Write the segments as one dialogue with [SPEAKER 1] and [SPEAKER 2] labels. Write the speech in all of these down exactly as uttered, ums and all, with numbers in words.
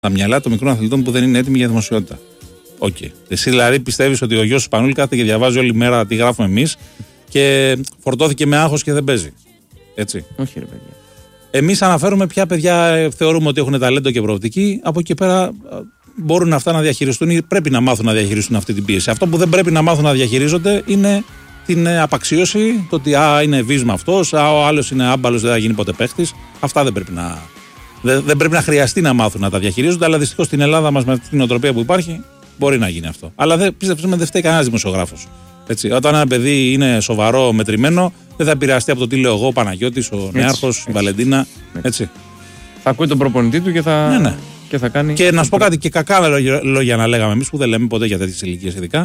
[SPEAKER 1] τα μυαλά των μικρών αθλητών που δεν είναι έτοιμοι για δημοσιότητα. Οκ. Okay. Εσύ δηλαδή πιστεύεις ότι ο γιος του Σπανούλη κάθεται και διαβάζει όλη μέρα τι γράφουμε εμείς και φορτώθηκε με άγχος και δεν παίζει. Έτσι.
[SPEAKER 2] Όχι, ρε παιδιά.
[SPEAKER 1] Εμείς αναφέρουμε ποια παιδιά θεωρούμε ότι έχουν ταλέντο και προοπτική, από εκεί πέρα μπορούν αυτά να διαχειριστούν ή πρέπει να μάθουν να διαχειριστούν αυτή την πίεση. Αυτό που δεν πρέπει να μάθουν να διαχειρίζονται είναι την απαξίωση, το ότι α, είναι βίσμα αυτός, α, ο άλλος είναι άμπαλος, δεν θα γίνει ποτέ παίχτης. Αυτά δεν πρέπει να, δεν, δεν πρέπει να χρειαστεί να μάθουν να τα διαχειρίζονται, αλλά δυστυχώς στην Ελλάδα μας με την νοοτροπία που υπάρχει μπορεί να γίνει αυτό. Αλλά δεν, πίστεψε με, δεν φταίει κανένας δημοσιογράφος. Έτσι, όταν ένα παιδί είναι σοβαρό, μετρημένο, δεν θα επηρεαστεί από το τι λέω εγώ, ο Παναγιώτης, ο Νέαρχος, η Βαλεντίνα. Έτσι. έτσι.
[SPEAKER 2] Θα ακούει τον προπονητή του και θα,
[SPEAKER 1] ναι, ναι.
[SPEAKER 2] Και θα κάνει.
[SPEAKER 1] Και να σου πω κάτι, και κακά λόγια να λέγαμε εμείς που δεν λέμε ποτέ για τέτοιες ηλικίες ειδικά,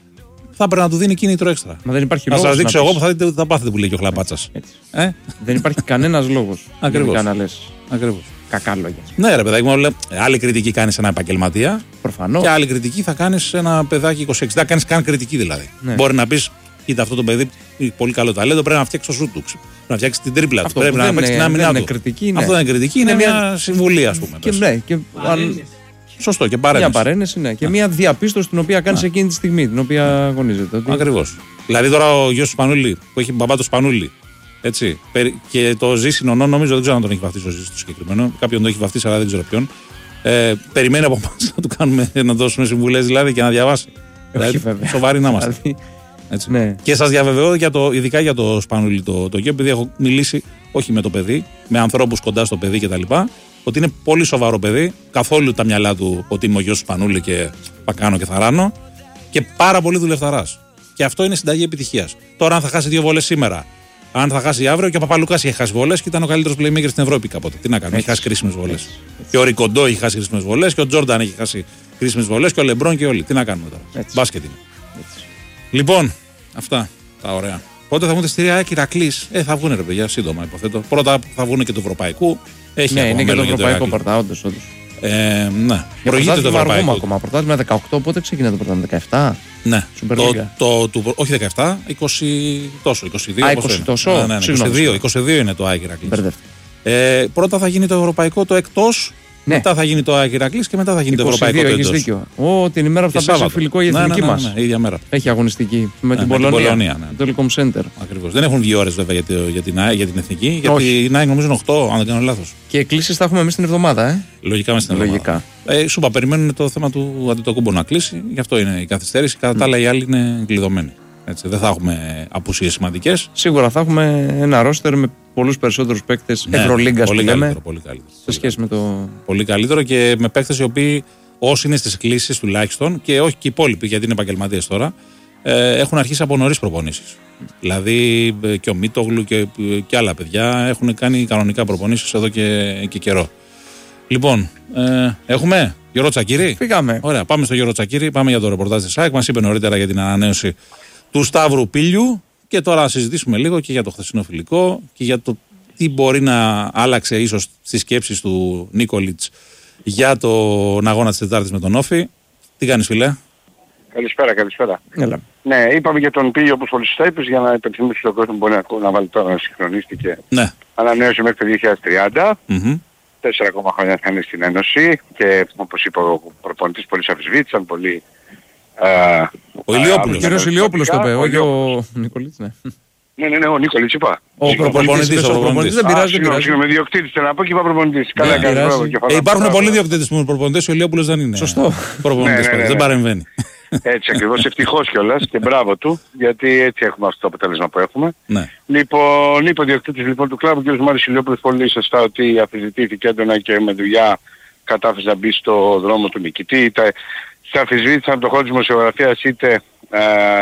[SPEAKER 1] θα πρέπει να του δίνει κίνητρο έξτρα.
[SPEAKER 2] Μα δεν υπάρχει
[SPEAKER 1] να
[SPEAKER 2] λόγος.
[SPEAKER 1] σας δείξω
[SPEAKER 2] να
[SPEAKER 1] εγώ που θα δείτε ότι θα πάθετε που λέει και ο Χλαπάτσας. Ε?
[SPEAKER 2] Δεν υπάρχει κανένας λόγος.
[SPEAKER 1] Ακριβώς.
[SPEAKER 2] Να λες
[SPEAKER 1] Ακριβώς.
[SPEAKER 2] κακά λόγια.
[SPEAKER 1] Ναι, ρε παιδάκι μου, άλλη κριτική κάνεις ένα επαγγελματία.
[SPEAKER 2] Προφανώς.
[SPEAKER 1] Και άλλη κριτική θα κάνεις ένα παιδάκι είκοσι έξι. Δεν κάνεις καν κριτική δηλαδή. Ναι. Μπορεί να πεις, κοίτα αυτό το παιδί έχει πολύ καλό ταλέντο, πρέπει να φτιάξει το σούτ του. Πρέπει να φτιάξει την τρίπλα του. Πρέπει να παίξει την άμυνά του.
[SPEAKER 2] Κριτική, ναι.
[SPEAKER 1] Αυτό δεν είναι κριτική, είναι, είναι μια συμβουλή, ας πούμε.
[SPEAKER 2] Και, ναι, και αν...
[SPEAKER 1] Σωστό, και παρένεση.
[SPEAKER 2] Μια παρένεση, ναι. Και μια διαπίστωση την οποία κάνει εκείνη τη στιγμή, την οποία αγωνίζεται. Ότι...
[SPEAKER 1] Ακριβώς. Δηλαδή τώρα ο γιος του Σπανούλη, που έχει μπαμπά του Σπανούλη, έτσι, και το ζει συνονό, νομίζω, δεν ξέρω αν τον έχει βαφτίσει ο Ζήσης το συγκεκριμένο. Κάποιον το έχει βαφτίσει, αλλά δεν ξέρω ποιον. Ε, περιμένει από εμάς να του κάνουμε, να δώσουμε συμβουλές δηλαδή και να διαβάσει.
[SPEAKER 2] Όχι,
[SPEAKER 1] δηλαδή, σοβαροί να είμαστε. Έτσι. Ναι. Και σας διαβεβαιώ, για το, ειδικά για το Σπανούλη το, το γιο, επειδή έχω μιλήσει όχι με το παιδί, με ανθρώπους κοντά στο παιδί κτλ. Ότι είναι πολύ σοβαρό παιδί, καθόλου τα μυαλά του ότι είμαι ο γιος του Σπανούλη και θα κάνω και θα ράνω, και πάρα πολύ δουλευταράς. Και αυτό είναι συνταγή επιτυχίας. Τώρα, αν θα χάσει δύο βόλες σήμερα, αν θα χάσει αύριο, και ο Παπαλουκάς είχε χάσει βόλες και ήταν ο καλύτερος playmaker στην Ευρώπη κάποτε. Τι να κάνει, έχει χάσει κρίσιμες βόλες. Και ο Ρικοντό έχει χάσει κρίσιμες βόλες και ο Τζόρνταν έχει χάσει κρίσιμες βόλες και ο Λεμπρόν και όλοι. Τι να κάνουμε τώρα. Μπάσκετ είναι. Έτσι. Λοιπόν, αυτά τα ωραία. Πότε θα βγουν τα εισιτήρια Ηρακλής? Ε, θα βγουν ρε παιδιά, σύντομα υποθέτω. Πρώτα θα βγουν και του Ευρωπαϊκού. Έχει
[SPEAKER 2] ναι, είναι και το Ευρωπαϊκό πορτά, όντως.
[SPEAKER 1] Ε, ναι, προηγείται το Ευρωπαϊκό.
[SPEAKER 2] Ακόμα. Πρωτάθλημα δεκαοκτώ, πότε ξεκινά το πρωτάθλημα, δεκαεπτά?
[SPEAKER 1] Ναι, το, το, το, όχι δεκαεπτά, είκοσι τόσο, είκοσι δύο.
[SPEAKER 2] Α, είκοσι τόσο,
[SPEAKER 1] ναι, ναι, ναι, είκοσι δύο, είκοσι δύο είναι το Άκη Ηρακλής. Ε, πρώτα θα γίνει το Ευρωπαϊκό το εκτός, ναι. Μετά θα γίνει το Άκη Ηρακλής και μετά θα γίνει το Ευρωπαϊκό το εντός.
[SPEAKER 2] Έχεις δίκιο. Ω, την ημέρα που θα παίξει φιλικό η εθνική
[SPEAKER 1] ναι, ναι,
[SPEAKER 2] μας.
[SPEAKER 1] Ναι, ναι, ίδια μέρα.
[SPEAKER 2] Έχει αγωνιστική με
[SPEAKER 1] ναι,
[SPEAKER 2] την
[SPEAKER 1] με
[SPEAKER 2] Πολωνία.
[SPEAKER 1] Την Πολωνία ναι.
[SPEAKER 2] Το Telecom Center.
[SPEAKER 1] Ακριβώς. Δεν έχουν βγει ώρες βέβαια για, το, για, την, για την εθνική. Γιατί η ΝΑΕ νομίζω είναι οκτώ, αν δεν κάνω λάθος.
[SPEAKER 2] Και εκκλήσεις θα έχουμε εμείς την εβδομάδα, ε.
[SPEAKER 1] Λογικά μες την εβδομάδα. Ε, σου είπα, περιμένουν το θέμα του Αντιτοκούμπο να κλείσει. Γι' αυτό είναι η καθυστέρηση. Κατά τα άλλα, οι άλλοι είναι κλειδωμένοι. Έτσι, δεν θα έχουμε απουσίες σημαντικές.
[SPEAKER 2] Σίγουρα θα έχουμε ένα ρόστερ με πολλούς περισσότερους παίκτες ναι, Ευρωλίγκας που λέμε.
[SPEAKER 1] Πολύ καλύτερο.
[SPEAKER 2] Σε σχέση με το.
[SPEAKER 1] Πολύ καλύτερο και με παίκτες οι οποίοι όσοι είναι στις κλήσεις τουλάχιστον και όχι και οι υπόλοιποι γιατί είναι επαγγελματίες τώρα ε, έχουν αρχίσει από νωρίς προπονήσεις. Mm. Δηλαδή και ο Μίτογλου και, και άλλα παιδιά έχουν κάνει κανονικά προπονήσεις εδώ και, και καιρό. Λοιπόν, ε, έχουμε Γιώργο Τσακίρη.
[SPEAKER 2] Φύγαμε.
[SPEAKER 1] Ωραία, πάμε στο Γιώργο Τσακίρη, πάμε για το ρεπορτάζ της ΑΕΚ. Μας είπε νωρίτερα για την ανανέωση του Σταύρου Πήλιου και τώρα να συζητήσουμε λίγο και για το χθεσινό φιλικό και για το τι μπορεί να άλλαξε ίσως στις σκέψεις του Νίκολιτς για τον αγώνα της Τετάρτης με τον Όφη. Τι κάνεις φίλε?
[SPEAKER 3] Καλησπέρα, καλησπέρα.
[SPEAKER 2] Έλα.
[SPEAKER 3] Ναι, είπαμε για τον Πήλιο όπως πολύ σωστά είπες για να υπενθυμίσει τον κόσμο που μπορεί να, να βάλει τώρα να συγχρονίστηκε.
[SPEAKER 1] Ναι.
[SPEAKER 3] Ανανέωσε μέχρι το δύο χιλιάδες τριάντα.
[SPEAKER 1] Mm-hmm.
[SPEAKER 3] Τέσσερα ακόμα χρόνια θα είναι στην Ένωση και όπως είπα ο προπονητής πολύ αφισβήτησαν, πολύ... Uh,
[SPEAKER 1] ο Ηλιόπουλος.
[SPEAKER 2] Ο κύριος Ηλιόπουλος το είπε, όχι ο Νικολίτς, ναι.
[SPEAKER 3] Ναι, ναι, ναι, ο Νίκολιτς είπα.
[SPEAKER 2] Ο προπονητής, ο προπονητής δεν πειράζει.
[SPEAKER 3] Συγγνώμη, διοκτήτης θέλω να πω και είπα προπονητής. Καλά, καλά.
[SPEAKER 1] Υπάρχουν πολλοί διοκτήτες που είναι προπονητές, ο Ηλιόπουλος δεν είναι.
[SPEAKER 2] Σωστό.
[SPEAKER 1] Προπονητής, δεν παρεμβαίνει.
[SPEAKER 3] Έτσι ακριβώς, ευτυχώς κιόλας και μπράβο του, γιατί έτσι έχουμε αυτό το αποτέλεσμα που έχουμε.
[SPEAKER 1] Ναι.
[SPEAKER 3] Λοιπόν, είπε ο διοκτήτης λοιπόν του κλαμπ, ο κ. Μάριος Ηλιόπουλος, πολύ σωστά ότι αφισβητήθηκε έντονα και με δουλειά κατάφερε να μπει στο δρόμο του νικητή. Σε αφισβήτησαν από το χώρο της δημοσιογραφίας είτε ε,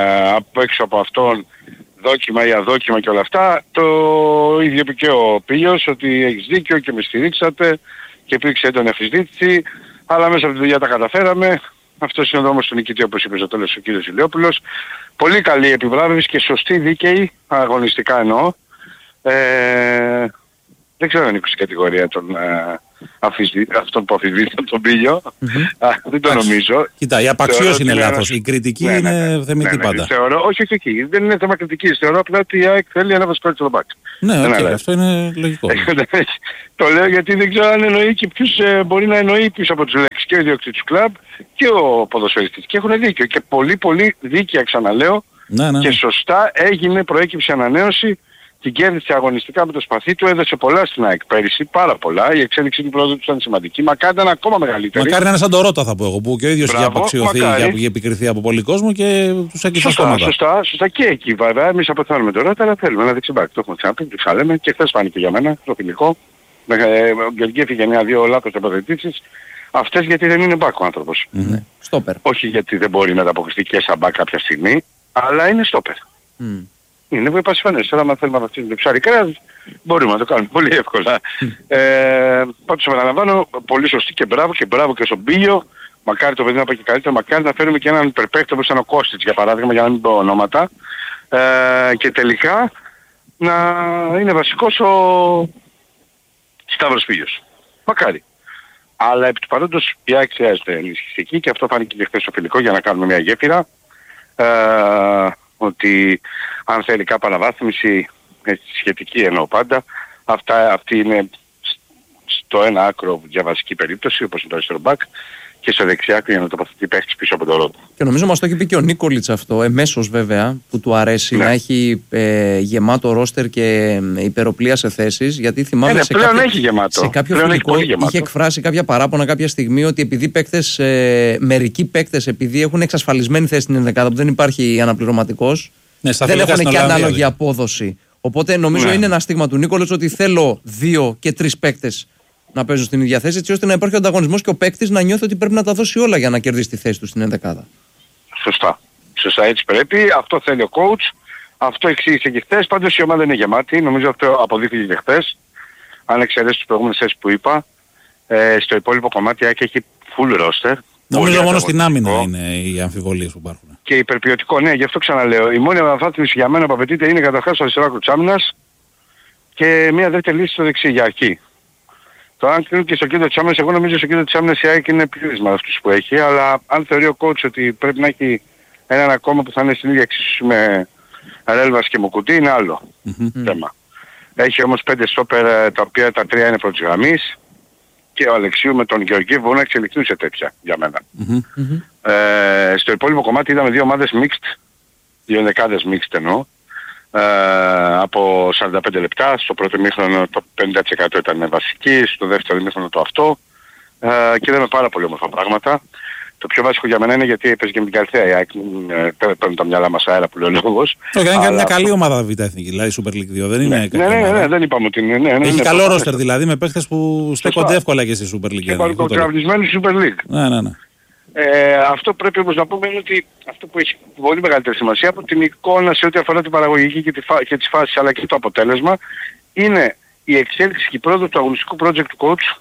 [SPEAKER 3] από έξω από αυτόν δόκιμα ή αδόκιμα και όλα αυτά. Το ίδιο είπε και ο Πήλιος ότι έχεις δίκιο και με στηρίξατε και υπήρξε έντονη αφισβήτηση, αλλά μέσα από τη δουλειά τα καταφέραμε. Αυτός είναι ο δρόμος του νικητή όπως είπε στο τέλος ο κ. Ηλιόπουλος. Πολύ καλή επιβράβευση και σωστή δίκαιη, αγωνιστικά εννοώ. Ε, δεν ξέρω αν είναι στην κατηγορία των, ε, αυτό που αφισβήτησε από τον Πίλιο. Mm-hmm. Δεν το νομίζω.
[SPEAKER 1] Κοίτα, η απαξίωση είναι λάθος. Η κριτική ναι, είναι ναι, θεμητή ναι, ναι, πάντα.
[SPEAKER 3] Θεωρώ, όχι, όχι, όχι. Δεν είναι θέμα κριτικής. Θεωρώ απλά ότι η ΑΕΚ θέλει ένα βασικό αριστερό μπακ.
[SPEAKER 1] Ναι, okay, αυτό είναι λογικό.
[SPEAKER 3] Το λέω γιατί δεν ξέρω αν εννοεί και ποιους ε, μπορεί να εννοεί πίσω από τους λέξεις και ο ιδιοκτήτης του κλαμπ και ο ποδοσφαιριστής. Και έχουν δίκιο. Και πολύ πολύ δίκαια ξαναλέω ναι, ναι. και σωστά έγινε, προέκυψε ανανέωση. Την κέρδισε αγωνιστικά με το σπαθί του, έδωσε πολλά στην ΑΕΚ πέρυσι, πάρα πολλά. Η εξέλιξη του πρόοδου του ήταν σημαντική. Μακάρι να είναι ακόμα μεγαλύτερη.
[SPEAKER 1] Μακάρι να είναι σαν το Ρώτα θα πω εγώ, που και ο ίδιος είχε απαξιωθεί και είχε επικριθεί από πολύ κόσμο και τους έκλεισε στα στόματα.
[SPEAKER 3] Σωστά, σωστά και εκεί βέβαια. Εμείς αποθάνουμε το Ρώτα, αλλά θέλουμε ένα δεξιμπάκ. Το έχουμε ξαναπεί, το ξαλέμε και χθες φάνηκε για μένα, το φιλικό. Ο Γκελγκέφ είχε μια-δύο λάθος τοποθετήσεις. Αυτές γιατί δεν είναι μπάκ ο άνθρωπος.
[SPEAKER 2] Mm-hmm. Στόπερ.
[SPEAKER 3] Όχι γιατί δεν μπορεί να ανταποκριθεί και σαν μπάκ κάποια στιγμή, αλλά είναι στόπερ. Mm. Είναι πασιφανές. Τώρα αν θέλουμε να φτιάξουμε ψάρι κρέας, μπορούμε να το κάνουμε πολύ εύκολα. ε, πάντως επαναλαμβάνω, πολύ σωστή και μπράβο και μπράβο και στον Πίλιο. Μακάρι το παιδί να πάει και καλύτερα, μακάρι να φέρουμε και έναν υπερπαίχτη όπως ήταν ο Κώστιτς για παράδειγμα, για να μην πω ονόματα. Ε, και τελικά να είναι βασικός ο Σταύρος Πίλιος. Μακάρι. Αλλά επί του παρόντος η ΑΕΚ χρειάζεται ενίσχυση εκεί και αυτό φάνηκε και χθες στο φιλικό για να κάνουμε μια γέφυρα. Ε, ότι αν θέλει κάπου αναβάθμιση, σχετική εννοώ πάντα, αυτά, αυτή είναι στο ένα άκρο για βασική περίπτωση, όπως είναι το αριστερό μπακ, και στο δεξιά άκρο για να τοποθετεί παίχτης πίσω από το Ρώτα.
[SPEAKER 2] Και νομίζω μας το έχει πει και ο Νίκολιτς αυτό, εμέσως βέβαια, που του αρέσει ναι. να έχει ε, γεμάτο ρόστερ και υπεροπλία σε θέσεις, γιατί θυμάμαι
[SPEAKER 3] ε,
[SPEAKER 2] σε,
[SPEAKER 3] πλέον
[SPEAKER 2] κάποιο,
[SPEAKER 3] έχει γεμάτο.
[SPEAKER 2] σε κάποιο
[SPEAKER 3] πλέον
[SPEAKER 2] φιλικό είχε εκφράσει κάποια παράπονα κάποια στιγμή ότι επειδή παίκτες, ε, μερικοί παίκτες, επειδή έχουν εξασφαλισμένη θέση στην ενδεκάδα που δεν υπάρχει αναπληρωματικός, ναι, δεν έχουν και ανάλογη δηλαδή. απόδοση. Οπότε νομίζω ναι. είναι ένα στίγμα του Νίκολιτς ότι θέλω δύο και τρεις παίκτες να παίζουν στην ίδια θέση, έτσι ώστε να υπάρχει ο ανταγωνισμός και ο παίκτης να νιώθει ότι πρέπει να τα δώσει όλα για να κερδίσει τη θέση του στην ενδεκάδα.
[SPEAKER 3] Σωστά. Σωστά, έτσι πρέπει. Αυτό θέλει ο coach. Αυτό εξήγησε και χθες. Πάντως η ομάδα είναι γεμάτη. Νομίζω αυτό αποδείχθηκε και χθες. Αν εξαιρέσει τις προηγούμενες θέσεις που είπα, ε, στο υπόλοιπο κομμάτι έχει full roster.
[SPEAKER 1] Νομίζω μόνο στην άμυνα είναι οι αμφιβολίες που υπάρχουν.
[SPEAKER 3] Και υπερποιωτικό, ναι, γι' αυτό ξαναλέω. Η μόνη αναβάθμιση για μένα που απαιτείται είναι καταρχάς στο αριστερό άκρο της άμυνας και μια δεύτερη λύση στο δεξί για αρχή. Το αν κρίνουν και στο κέντρο της άμυνας, εγώ νομίζω στο κέντρο της άμυνας η ΑΕΚ είναι πλήρης με αυτούς που έχει, αλλά αν θεωρεί ο coach ότι πρέπει να έχει έναν ακόμα που θα είναι στην ίδια εξίσωση με Ρέλβας και Μουκουτί, είναι άλλο mm-hmm. θέμα. Έχει όμως πέντε στόπερ τα οποία τα τρία είναι πρώτης γραμμής και ο Αλεξίου με τον Γεωργίου μπορούν να εξελιχθούν σε τέτοια για μένα. Mm-hmm. Ε, στο υπόλοιπο κομμάτι είδαμε δύο ομάδες mixed, δύο ενδεκάδες mixed εννοώ. Ε, από σαράντα πέντε λεπτά, στο πρώτο ημίχρονο το πενήντα τοις εκατό ήταν βασική, στο δεύτερο ημίχρονο το αυτό ε, και είδαμε πάρα πολύ όμορφα πράγματα. Το πιο βασικό για μένα είναι γιατί έπαιζε και με την Καλθέα η ΑΕΚ, παίρνουν τα μυαλά μας αέρα που λέει ο λόγος.
[SPEAKER 1] Όχι, είναι μια καλή ομάδα Β' Εθνική, δηλαδή Super League δύο, δεν είναι
[SPEAKER 3] ναι, ναι, ναι, ναι, δεν είπαμε ότι είναι. Ναι, ναι,
[SPEAKER 1] έχει
[SPEAKER 3] ναι,
[SPEAKER 1] καλό ρόστερ δηλαδή με παίχτες που στέκονται εύκολα και στη Super League.
[SPEAKER 3] Και παλικοκραυλισμένοι στη Super League.
[SPEAKER 1] Ναι, ναι, ναι.
[SPEAKER 3] Ε, αυτό πρέπει όμως να πούμε είναι ότι αυτό που έχει πολύ μεγαλύτερη σημασία από την εικόνα σε ό,τι αφορά την παραγωγική και, τη φα... και τις φάσεις αλλά και το αποτέλεσμα είναι η εξέλιξη και η πρόοδος του αγωνιστικού project του coach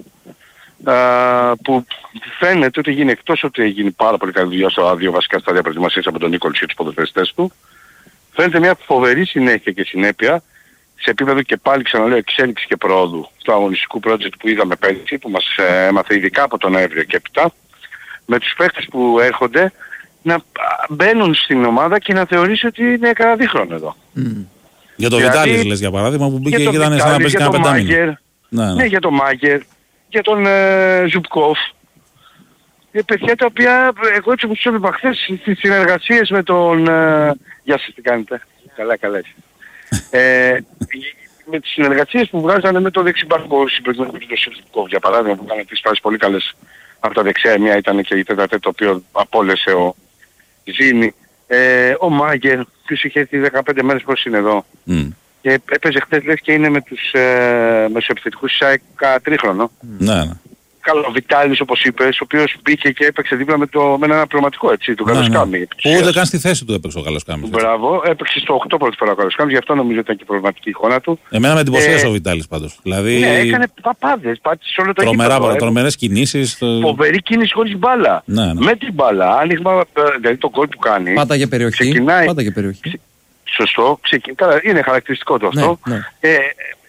[SPEAKER 3] α, που φαίνεται ότι γίνει εκτός ότι γίνει πάρα πολύ καλή δουλειά στα δύο βασικά στάδια προετοιμασίας από τον Νίκολιτς και τους ποδοσφαιριστές του. Φαίνεται μια φοβερή συνέχεια και συνέπεια σε επίπεδο και πάλι ξαναλέω εξέλιξη και πρόοδου του αγωνιστικού project που είδαμε πέρυσι που μας ε, έμαθε ειδικά από τον Νοέμβριο και έπειτα, με τους παίχτες που έρχονται να μπαίνουν στην ομάδα και να θεωρήσει ότι είναι κανένα δίχρονο εδώ. Mm.
[SPEAKER 1] Για το δηλαδή, Βιτάλης λες για παράδειγμα που μπήκε και ήταν σαν να πέσει κανένα πεντάμινο.
[SPEAKER 3] Ναι, ναι. ναι, για τον Μάγκερ, για τον ε, Ζουπκόφ. Ε, παιδιά τα οποία εγώ έτσι που τους έβλεπα χθες στις συνεργασίες με τον... Ε, γεια σας, τι κάνετε. Καλά, καλά έτσι. ε, με τις συνεργασίες που βγάζανε με το δεξιμπάρκο συμπεριμένου με τον Ζουπκόφ για παράδειγμα που κάνανε τις φάσεις πολύ καλές. Από τα δεξιά μία ήταν και η τέταρτη το οποίο απόλυσε ο Ζήνη. Ε, ο Μάγκερ, ποιος είχε έρθει δεκαπέντε μέρες πώς είναι εδώ. Mm. Και έπαιζε χθες λες και είναι με τους ε, μεσοεπιθετικούς ΣΑΕΚ τρίχρονο.
[SPEAKER 1] Ναι, ναι.
[SPEAKER 3] Καλό ο Βιτάλης όπως είπες, ο οποίος μπήκε και έπαιξε δίπλα με, το, με ένα αναπληρωματικό έτσι, του Καλοσκάμι.
[SPEAKER 1] Ναι, ναι. Ούτε καν στη θέση του έπαιξε ο Καλοσκάμι.
[SPEAKER 3] Μπράβο, έπαιξε στο οκτώ πρώτη φορά ο Καλοσκάμι, γι' αυτό νομίζω ήταν και προβληματική η εικόνα του.
[SPEAKER 1] Εμένα με εντυπωσίασε ε, ο Βιτάλης πάντως. Δηλαδή...
[SPEAKER 3] Ναι, έκανε παπάδες, πάτησε όλο το
[SPEAKER 1] τρομερά,
[SPEAKER 3] γήπεδο.
[SPEAKER 1] Τρομερές κινήσεις. Το...
[SPEAKER 3] Φοβερή κίνηση χωρίς μπάλα.
[SPEAKER 1] Ναι, ναι.
[SPEAKER 3] Με την μπάλα, άνοιγμα, δηλαδή το γκολ που κάνει.
[SPEAKER 2] Πάταγε περιοχή. Ξεκινάει... Πάτα περιοχή.
[SPEAKER 3] Σωστό, ξεκι... είναι χαρακτηριστικό το αυτό.
[SPEAKER 2] Ναι, ναι.
[SPEAKER 3] Ε,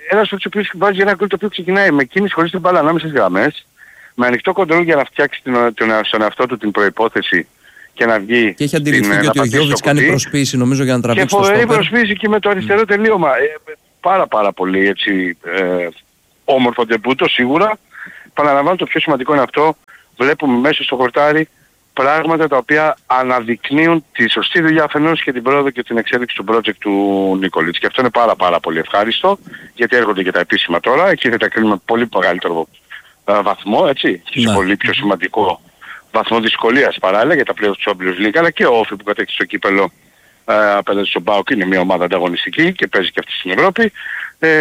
[SPEAKER 3] ένας ο οποίος βάζει ένα γκολ το οποίο ξεκινάει με κίνηση χωρίς την μπάλα ανάμεσα στις γραμμές, με ανοιχτό κοντρόλ για να φτιάξει την, τον, στον εαυτό του την προϋπόθεση και να βγει.
[SPEAKER 2] Και έχει αντιληφθεί και ότι ο Γιώβιτς κάνει προσποίηση νομίζω για να τραβήξει το στόπερ.
[SPEAKER 3] Και φοβερή προσποίηση και με το αριστερό mm. τελείωμα. Ε, πάρα πάρα πολύ έτσι, ε, όμορφο ντεμπούτο σίγουρα. Παραλαμβάνω, το πιο σημαντικό είναι αυτό. Βλέπουμε μέσα στο χορτάρι πράγματα τα οποία αναδεικνύουν τη σωστή δουλειά αφενός και την πρόοδο και την εξέλιξη του project του Νίκολιτς. Και αυτό είναι πάρα πάρα πολύ ευχάριστο, γιατί έρχονται και τα επίσημα τώρα. Εκεί θα τα κρίνουμε πολύ μεγαλύτερο uh, βαθμό, έτσι. Και σε πολύ πιο σημαντικό βαθμό δυσκολίας παράλληλα για τα πλέον του Champions League, αλλά και ο Όφη που κατέκτησε το κύπελο uh, απέναντι στον ΠΑΟΚ είναι μια ομάδα ανταγωνιστική και παίζει και αυτή στην Ευρώπη. Ε,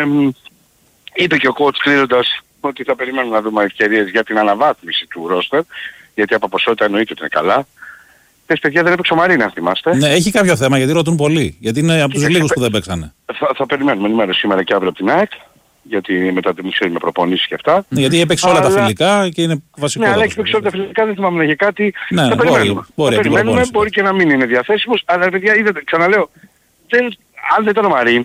[SPEAKER 3] είπε και ο coach κλείνοντας ότι θα περιμένουμε να δούμε ευκαιρίες για την αναβάθμιση του ρόστερ, γιατί από ποσότητα εννοείται ότι είναι καλά. Πες παιδιά, δεν έπαιξε ο Μαρίνα, αν θυμάστε.
[SPEAKER 1] Ναι, έχει κάποιο θέμα γιατί ρωτούν πολύ. Γιατί είναι από τους λίγους που δεν παίξανε.
[SPEAKER 3] Θα, θα περιμένουμε ενημέρωση σήμερα και αύριο από την ΑΕΚ, γιατί μετά τη μισή με προπονήσεις και αυτά.
[SPEAKER 1] Ναι, γιατί έπαιξε όλα αλλά... τα φιλικά και είναι βασικό.
[SPEAKER 3] Ναι, αλλά έχει παίξει όλα τα φιλικά, δεν θυμάμαι για κάτι.
[SPEAKER 1] Ναι,
[SPEAKER 3] θα
[SPEAKER 1] ναι,
[SPEAKER 3] περιμένουμε.
[SPEAKER 1] Μπορεί, μπορεί,
[SPEAKER 3] θα περιμένουμε, μπορεί και να μην είναι διαθέσιμος, αλλά παιδιά, είδατε, ξαναλέω, δεν, αν δεν ήταν ο Μαρίν,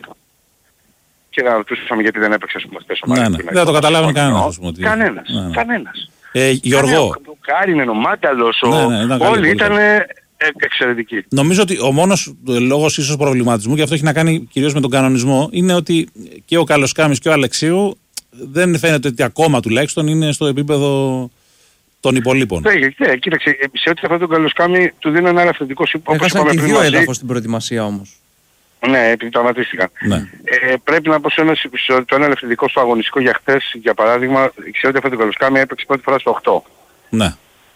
[SPEAKER 3] και να ρωτούσαμε γιατί δεν έπαιξε ας πούμε χθες ο Μαρίν.
[SPEAKER 1] Ναι, ναι. Δεν θα το καταλάβει κανένας.
[SPEAKER 3] Κανένας. Ναι, ναι. Κανένας.
[SPEAKER 1] Ε, Γιώργο.
[SPEAKER 3] Ο Κάριν, ο Μάνταλος, ο... ναι, ναι, ήταν όλοι ήταν εξαιρετικοί.
[SPEAKER 1] Νομίζω ότι ο μόνος λόγος ίσως προβληματισμού, και αυτό έχει να κάνει κυρίως με τον κανονισμό, είναι ότι και ο Καλοσκάμης και ο Αλεξίου δεν φαίνεται ότι ακόμα τουλάχιστον είναι στο επίπεδο των υπολείπων.
[SPEAKER 3] Ναι, ναι, κοίταξε, σε ό,τι αφορά τον Καλοσκάμη του δίνω ένα ελαφρυντικό σύμπαν.
[SPEAKER 2] Έχασαν και δύο έδαφος στην προετοιμασία όμως.
[SPEAKER 3] Ναι, επειδή τραυματίστηκαν. Ναι. Ε, πρέπει να πω σε ένα, το ένα ελευθερικό στο αγωνιστικό για χθες, για παράδειγμα, ξέρω ότι αυτό το Καλοσκάμι έπαιξε πρώτη φορά στο οκτώ.
[SPEAKER 1] Ναι.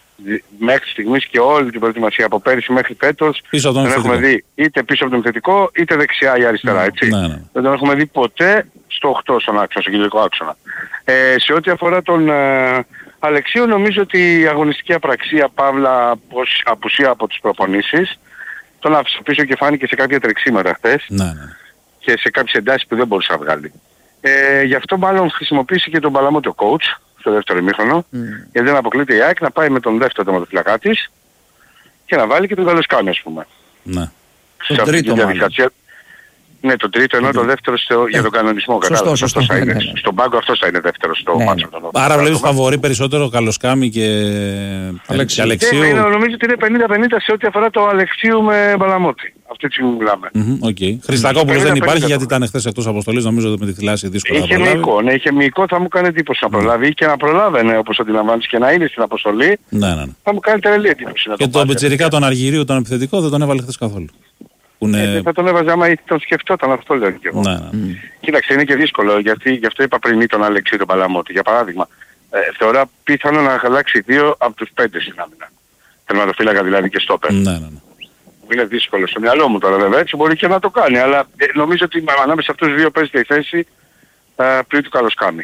[SPEAKER 3] Μέχρι στιγμής και όλη την προετοιμασία από πέρυσι μέχρι φέτος δεν έχουμε δει είτε πίσω από τον θετικό είτε δεξιά ή αριστερά, έτσι. Ναι, ναι. Δεν τον έχουμε δει ποτέ στο οκτώ στον άξονα, στον κεντρικό άξονα. Ε, σε ό,τι αφορά τον ε, Αλεξίου, νομίζω ότι η αγωνιστική απραξία παύλα απουσία από τις προπονήσεις τον άφησε πίσω και φάνηκε σε κάποια τρεξίματα χθες
[SPEAKER 1] ναι, ναι.
[SPEAKER 3] και σε κάποιες εντάσεις που δεν μπορούσε να βγάλει. Ε, γι' αυτό μάλλον χρησιμοποίησε και τον Παλαμότη ο coach στο δεύτερο ημίχρονο, mm. γιατί δεν αποκλείται η ΑΕΚ να πάει με τον δεύτερο τερματοφυλακά της και να βάλει και τον Καλοσκάμι, ας πούμε.
[SPEAKER 1] Ναι.
[SPEAKER 2] Σε τον τρίτο μάλλον.
[SPEAKER 3] Ναι, το τρίτο ενώ το δεύτερο στο, για τον κανονισμό.
[SPEAKER 2] Σωστό, σωστό.
[SPEAKER 3] Θα είναι. Στον πάγκο αυτός θα είναι δεύτερο στο
[SPEAKER 2] ναι,
[SPEAKER 3] μάτσο.
[SPEAKER 2] Ναι.
[SPEAKER 1] Άρα βλέπεις φαβορί περισσότερο Καλοσκάμι και Αλεξίου.
[SPEAKER 3] Ναι, ναι, νομίζω ότι είναι πενήντα πενήντα σε ό,τι αφορά το Αλεξίου με Παλαμότη. Αυτή τη στιγμή μιλάμε.
[SPEAKER 1] Mm-hmm, okay. Χριστακόπουλος δεν υπάρχει γιατί ήταν χθες εκτός αποστολής, νομίζω με τη θυλάση δύσκολα
[SPEAKER 3] να προλάβει. Είχε μυϊκό, ναι, είχε μυϊκό, θα μου κάνει εντύπωση να προλάβει ή και να προλάβαινε όπως αντιλαμβάνεις και να είναι στην αποστολή.
[SPEAKER 1] Ναι, ναι, ναι.
[SPEAKER 3] Θα μου κάνει τρελή εντύπωση.
[SPEAKER 1] Και τον πιτσιρικά τον Αργυρίου, τον επιθετικό, δεν τον έβαλε χθες καθόλου.
[SPEAKER 3] Είναι... Ε, θα τον έβαζε άμα τον σκεφτόταν, αυτό λέω και εγώ.
[SPEAKER 1] Ναι, ναι. Mm.
[SPEAKER 3] Κοίταξε, είναι και δύσκολο, γιατί γι' αυτό είπα πριν ή τον Αλεξίου τον Παλαμότη. Για παράδειγμα, ε, θεωρώ πιθανό να αλλάξει δύο από τους πέντε στην άμυνα. Τερματοφύλακα δηλαδή και στόπερ.
[SPEAKER 1] Ναι, ναι, ναι.
[SPEAKER 3] Είναι δύσκολο στο μυαλό μου τώρα βέβαια, έτσι μπορεί και να το κάνει, αλλά ε, νομίζω ότι ανάμεσα σε αυτούς τους δύο παίζεται η θέση ε, πριν του Καλοσκάμι.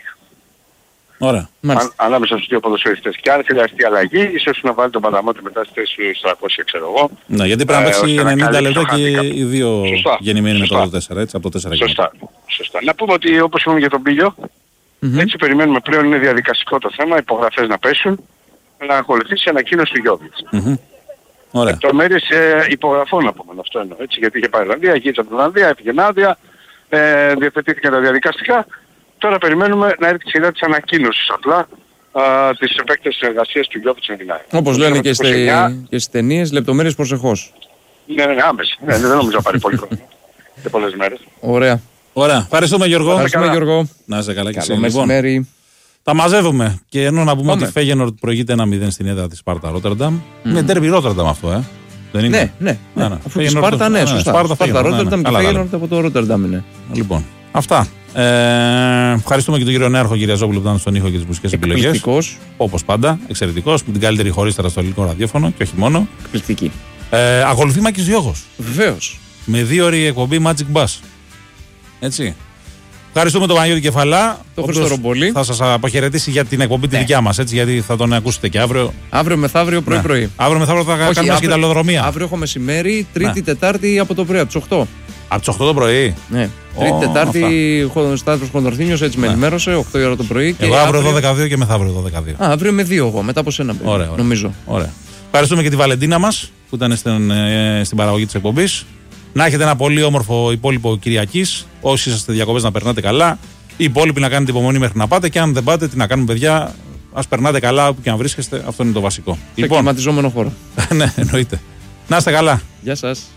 [SPEAKER 1] Ωραία.
[SPEAKER 3] Αν, ανάμεσα στους δύο ποδοσφαιριστές. Και αν χρειαστεί αλλαγή, ίσως να βάλει τον Παλαμότη μετά στη θέση του τριακόσια, ξέρω εγώ.
[SPEAKER 1] Ναι, γιατί πρέπει να παίξει ενενήντα λεπτά και οι δύο γεννημένοι με το τέσσερα, έτσι, από το τέσσερα.
[SPEAKER 3] Σωστά. Σωστά. Να πούμε ότι όπως είπαμε για τον Πίλιο, mm-hmm. έτσι περιμένουμε πλέον, είναι διαδικαστικό το θέμα, υπογραφές να πέσουν, να ακολουθήσει ανακοίνωση του Γιώβιτς.
[SPEAKER 1] Mm-hmm. Ωραία.
[SPEAKER 3] Λεπτομέρειες ε, υπογραφών να πούμε αυτό εννοώ, έτσι, γιατί είχε πάει η Ιρλανδία, γύρισε από την Ιρλανδία, έφυγε Νάντια, ε, διαθετήθηκαν τα διαδικαστικά. Τώρα περιμένουμε να έρθει η σειρά της ανακοίνωσης απλά α, της επέκτασης συνεργασίας του Γιώβιτς με την ΑΕΚ.
[SPEAKER 2] Όπως λένε και, στε, και στις ταινίες, λεπτομέρειες προσεχώς.
[SPEAKER 3] Ναι, ναι, άμεσα. Ναι, δεν νομίζω να πάρει πολύ χρόνο. Σε πολλές μέρες.
[SPEAKER 2] Ωραία.
[SPEAKER 1] Ωραία. Ευχαριστούμε Γιώργο.
[SPEAKER 2] Ευχαριστούμε Γιώργο.
[SPEAKER 1] Να είσαι καλά και εσύ.
[SPEAKER 2] Καλό μεσημέρι. Λοιπόν,
[SPEAKER 1] τα μαζεύουμε. Και ενώ να πούμε Πάμε. ότι η Φέγενορντ προηγείται ένα μηδέν στην έδρα της Σπάρτα Ρότερνταμ. Mm. Είναι ντέρμπι Ρότερνταμ αυτό, ε. Δεν είναι.
[SPEAKER 2] Ναι, ναι. ναι, ναι. Αφού η Σπάρτα, ναι, σωστά. Σπάρτα Ρότερνταμ και Φέγενορντ από το Ρότερνταμ είναι.
[SPEAKER 1] Λοιπόν, αυτά. Ε, ευχαριστούμε και τον κύριο Νέαρχο Κυριαζόπουλο που ήταν στον ήχο και τις μουσικές επιλογές.
[SPEAKER 2] Εκπληκτικός.
[SPEAKER 1] Όπως πάντα, εξαιρετικός, με την καλύτερη χωρίστρα στο ελληνικό ραδιόφωνο και όχι μόνο.
[SPEAKER 2] Εκπληκτική.
[SPEAKER 1] Ε, ακολουθεί Μάκης Διώχος.
[SPEAKER 2] Βεβαίως.
[SPEAKER 1] Με δύο ώρη εκπομπή Magic Bus. Έτσι. Ευχαριστούμε τον Παναγιώτη Κεφαλά.
[SPEAKER 2] Το Χριστό Ρομπολί.
[SPEAKER 1] Θα σας αποχαιρετήσει για την εκπομπή ναι. τη δικιά μας, έτσι, γιατί θα τον ακούσετε και αύριο.
[SPEAKER 2] Αύριο μεθαύριο πρωί-πρωί. Ναι.
[SPEAKER 1] Αύριο μεθαύριο θα Όχι, κάνουμε σκηταλοδρομία.
[SPEAKER 2] Αύριο έχω μεσημέρι, Τρίτη, ναι. Τετάρτη από το πρωί, από τις οκτώ.
[SPEAKER 1] Από τις οκτώ το πρωί.
[SPEAKER 2] Ναι. Oh, Τρίτη, Τετάρτη, Σταύρος Κοντορθίνιος, έτσι ναι. με ενημέρωσε, οκτώ η ώρα το πρωί.
[SPEAKER 1] Εγώ και αύριο δώδεκα δύο και μεθαύριο δώδεκα δύο.
[SPEAKER 2] Α, αύριο με δύο εγώ, μετά από σένα.
[SPEAKER 1] Ωραία, ωραία.
[SPEAKER 2] Νομίζω.
[SPEAKER 1] Ωραία. Ευχαριστούμε και τη Βαλεντίνα μας που ήταν στην, ε, στην παραγωγή της εκπομπής. Να έχετε ένα πολύ όμορφο υπόλοιπο Κυριακής. Όσοι είσαστε διακοπές να περνάτε καλά. Οι υπόλοιποι να κάνετε υπομονή μέχρι να πάτε. Και αν δεν πάτε, τι να κάνουμε, παιδιά. Ας περνάτε καλά όπου και αν βρίσκεστε. Αυτό είναι το βασικό.
[SPEAKER 2] Σε λοιπόν, κλιματιζόμενο χώρο.
[SPEAKER 1] Ναι, εννοείται. Να είστε καλά.
[SPEAKER 2] Γεια σας.